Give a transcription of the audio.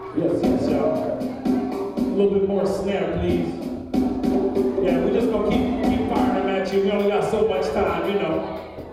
Yes, yes, y'all. A little bit more snare, please. Yeah, we're just gonna keep firing them at you. We only got so much time, you know.